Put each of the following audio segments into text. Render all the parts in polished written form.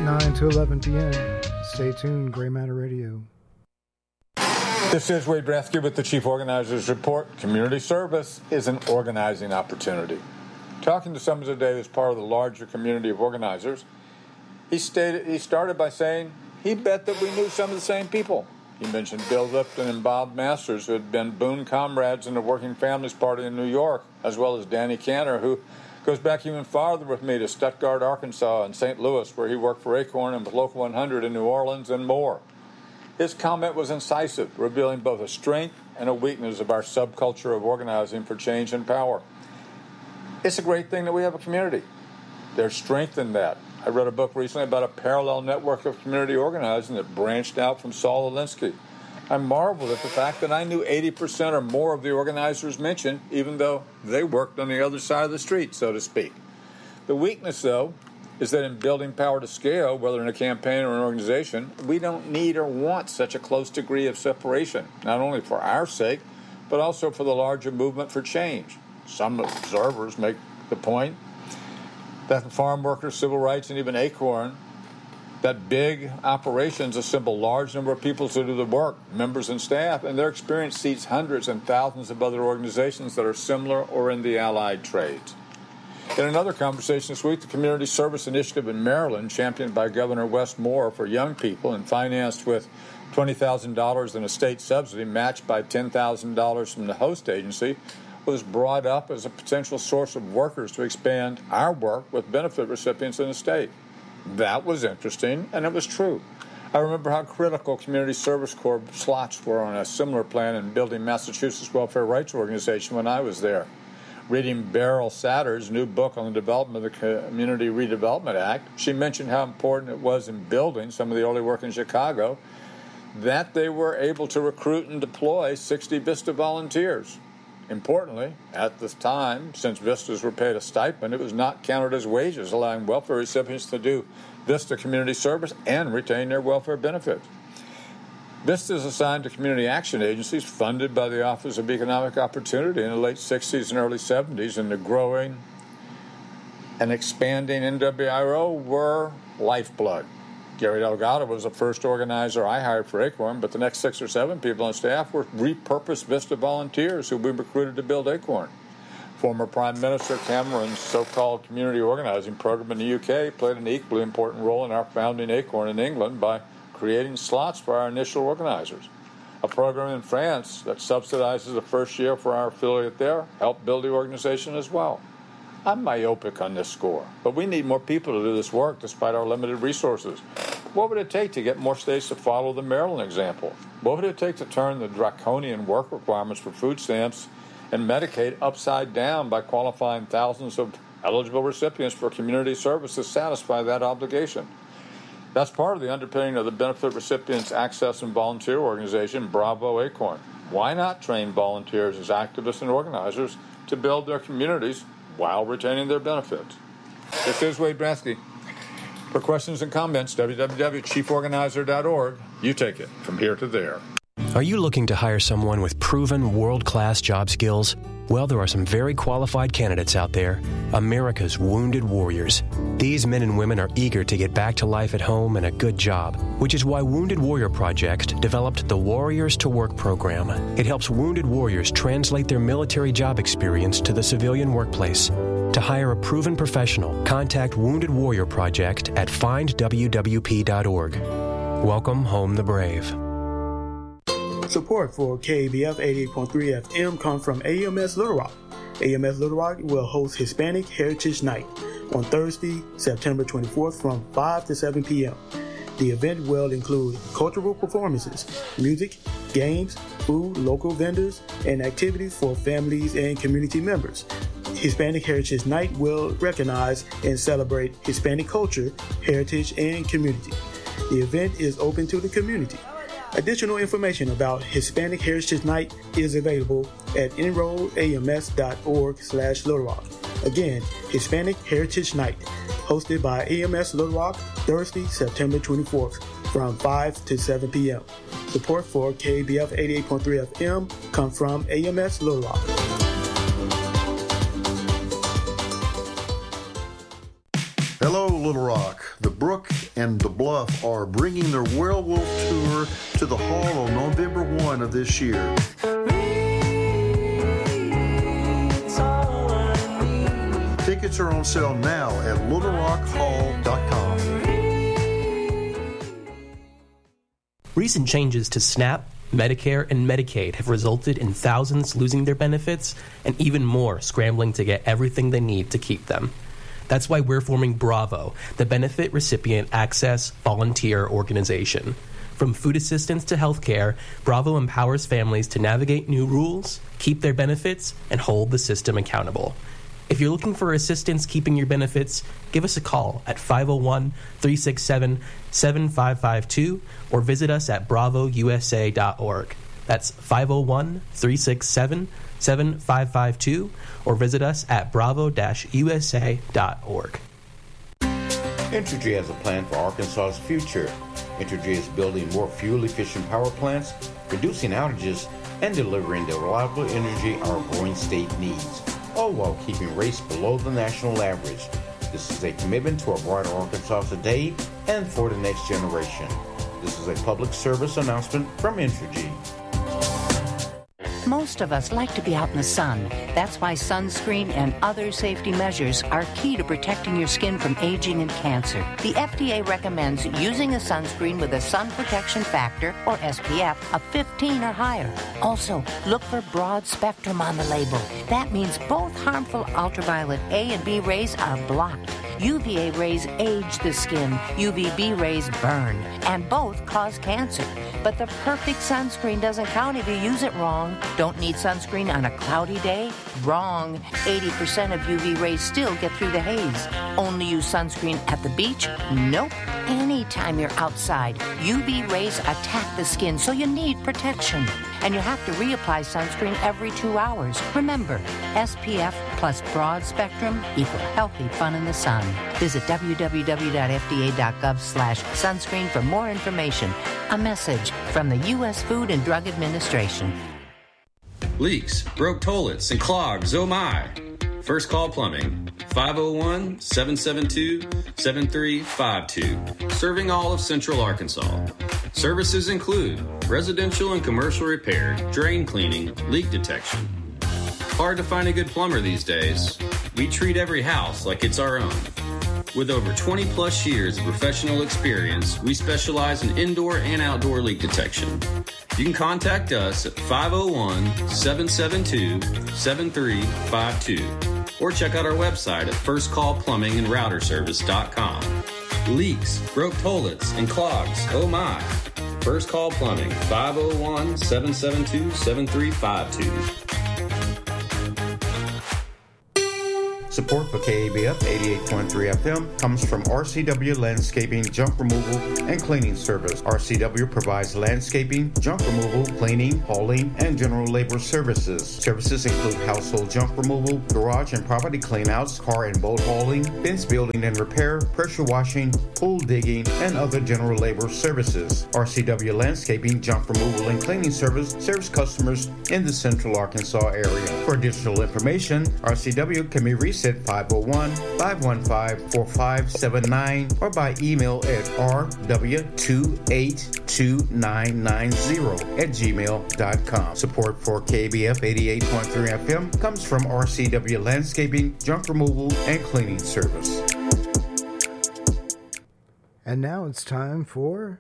9 to 11 p.m. Stay tuned, Gray Matter Radio. This is Wade Bresky with the Chief Organizers Report. Community service is an organizing opportunity. Talking to someone today who's part of the larger community of organizers, he started by saying he bet that we knew some of the same people. He mentioned Bill Lipton and Bob Masters, who had been boon comrades in the Working Families Party in New York, as well as Danny Cantor, who goes back even farther with me to Stuttgart, Arkansas, and St. Louis, where he worked for Acorn and with Local 100 in New Orleans and more. His comment was incisive, revealing both a strength and a weakness of our subculture of organizing for change and power. It's a great thing that we have a community. There's strength in that. I read a book recently about a parallel network of community organizing that branched out from Saul Alinsky. I marveled at the fact that I knew 80% or more of the organizers mentioned, even though they worked on the other side of the street, so to speak. The weakness, though, is that in building power to scale, whether in a campaign or an organization, we don't need or want such a close degree of separation, not only for our sake, but also for the larger movement for change. Some observers make the point that the farm workers, civil rights, and even Acorn, that big operations assemble large number of people to do the work, members and staff, and their experience seats hundreds and thousands of other organizations that are similar or in the allied trades. In another conversation this week, the Community Service Initiative in Maryland, championed by Governor Wes Moore for young people and financed with $20,000 in a state subsidy matched by $10,000 from the host agency, was brought up as a potential source of workers to expand our work with benefit recipients in the state. That was interesting, and it was true. I remember how critical Community Service Corps slots were on a similar plan in building Massachusetts Welfare Rights Organization when I was there. Reading Beryl Satter's new book on the development of the Community Redevelopment Act, she mentioned how important it was in building some of the early work in Chicago that they were able to recruit and deploy 60 VISTA volunteers. Importantly, at the time, since VISTAs were paid a stipend, it was not counted as wages, allowing welfare recipients to do VISTA community service and retain their welfare benefits. VISTAs assigned to community action agencies funded by the Office of Economic Opportunity in the late 60s and early 70s, and the growing and expanding NWIRO were lifeblood. Gary Delgado was the first organizer I hired for Acorn, but the next 6 or 7 people on staff were repurposed VISTA volunteers who we recruited to build Acorn. Former Prime Minister Cameron's so-called community organizing program in the UK played an equally important role in our founding Acorn in England by creating slots for our initial organizers. A program in France that subsidizes the first year for our affiliate there helped build the organization as well. I'm myopic on this score, but we need more people to do this work despite our limited resources. What would it take to get more states to follow the Maryland example? What would it take to turn the draconian work requirements for food stamps and Medicaid upside down by qualifying thousands of eligible recipients for community service to satisfy that obligation? That's part of the underpinning of the Benefit Recipients Access and Volunteer Organization, Bravo Acorn. Why not train volunteers as activists and organizers to build their communities while retaining their benefits? This is Wade Bresky. For questions and comments, www.chieforganizer.org. You take it from here to there. Are you looking to hire someone with proven world-class job skills? Well, there are some very qualified candidates out there. America's Wounded Warriors. These men and women are eager to get back to life at home and a good job, which is why Wounded Warrior Project developed the Warriors to Work program. It helps wounded warriors translate their military job experience to the civilian workplace. To hire a proven professional, contact Wounded Warrior Project at findwwp.org. Welcome home the brave. Support for KABF 88.3 FM comes from AMS Little Rock. AMS Little Rock will host Hispanic Heritage Night on Thursday, September 24th from 5 to 7 p.m. The event will include cultural performances, music, games, food, local vendors, and activities for families and community members. Hispanic Heritage Night will recognize and celebrate Hispanic culture, heritage, and community. The event is open to the community. Additional information about Hispanic Heritage Night is available at enrollams.org/Little Rock. Again, Hispanic Heritage Night, hosted by AMS Little Rock, Thursday, September 24th, from 5 to 7 p.m. Support for KBF 88.3 FM comes from AMS Little Rock. Hello, Little Rock. The Brook and the Bluff are bringing their Werewolf Tour to the Hall on November 1 of this year. Tickets are on sale now at LittleRockHall.com. Recent changes to SNAP, Medicare, and Medicaid have resulted in thousands losing their benefits and even more scrambling to get everything they need to keep them. That's why we're forming Bravo, the Benefit Recipient Access Volunteer Organization. From food assistance to healthcare, Bravo empowers families to navigate new rules, keep their benefits, and hold the system accountable. If you're looking for assistance keeping your benefits, give us a call at 501-367-7552 or visit us at bravousa.org. That's 501-367-7552 or visit us at bravo-usa.org. Entergy has a plan for Arkansas's future. Entergy is building more fuel-efficient power plants, reducing outages, and delivering the reliable energy our growing state needs, all while keeping rates below the national average. This is a commitment to a brighter Arkansas today and for the next generation. This is a public service announcement from Entergy. Most of us like to be out in the sun. That's why sunscreen and other safety measures are key to protecting your skin from aging and cancer. The FDA recommends using a sunscreen with a sun protection factor, or SPF, of 15 or higher. Also, look for broad spectrum on the label. That means both harmful ultraviolet A and B rays are blocked. UVA rays age the skin, UVB rays burn, and both cause cancer. But the perfect sunscreen doesn't count if you use it wrong. Don't need sunscreen on a cloudy day? Wrong. 80% of UV rays still get through the haze. Only use sunscreen at the beach? Nope. Anytime you're outside, UV rays attack the skin, so you need protection. And you have to reapply sunscreen every 2 hours. Remember, SPF plus broad spectrum equal healthy fun in the sun. Visit www.fda.gov/sunscreen for more information. A message from the U.S. Food and Drug Administration. Leaks, broke toilets, and clogs, oh my. First Call Plumbing, 501-772-7352. Serving all of Central Arkansas. Services include residential and commercial repair, drain cleaning, leak detection. Hard to find a good plumber these days. We treat every house like it's our own. With over 20 plus years of professional experience, we specialize in indoor and outdoor leak detection. You can contact us at 501-772-7352 or check out our website at firstcallplumbingandrouterservice.com. Leaks, broke toilets, and clogs, oh my. First Call Plumbing, 501-772-7352. Support for KABF 88.3 FM comes from RCW Landscaping, Junk Removal, and Cleaning Service. RCW provides landscaping, junk removal, cleaning, hauling, and general labor services. Services include household junk removal, garage and property cleanouts, car and boat hauling, fence building and repair, pressure washing, pool digging, and other general labor services. RCW Landscaping, Junk Removal, and Cleaning Service serves customers in the Central Arkansas area. For additional information, RCW can be reached at 501-515-4579 or by email at rw282990 Support for KBF 88.3 FM comes from RCW Landscaping, Junk Removal, and Cleaning Service. And now it's time for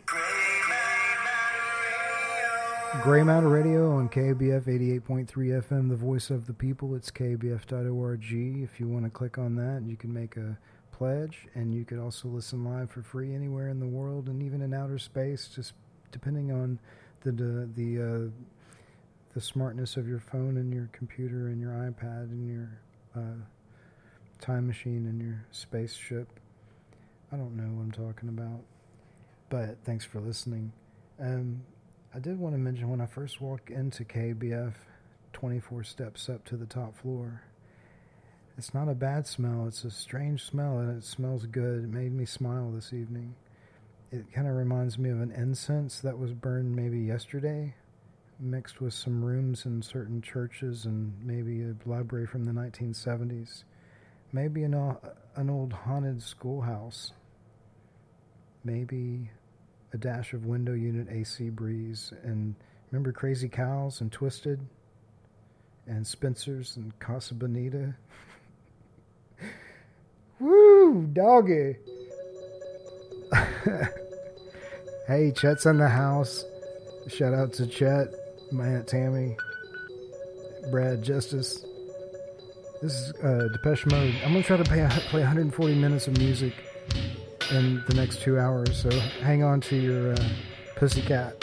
Gray Matter Radio on KBF 88.3 FM, the voice of the people. It's kbf.org. If you want to click on that, you can make a pledge, and you could also listen live for free anywhere in the world and even in outer space, just depending on the smartness of your phone and your computer and your iPad and your time machine and your spaceship. I don't know what I'm talking about, but thanks for listening. I did want to mention when I first walked into KBF, 24 steps up to the top floor. It's not a bad smell. It's a strange smell, and it smells good. It made me smile this evening. It kind of reminds me of an incense that was burned maybe yesterday, mixed with some rooms in certain churches and maybe a library from the 1970s. Maybe an old haunted schoolhouse. maybe a dash of window unit AC breeze. And remember Crazy Cows and Twisted and Spencer's and Casa Bonita? Woo, doggy. Hey, Chet's in the house. Shout out to Chet, my Aunt Tammy, Brad Justice. This is Depeche Mode. I'm going to try to play 140 minutes of music in the next 2 hours, so hang on to your pussycat.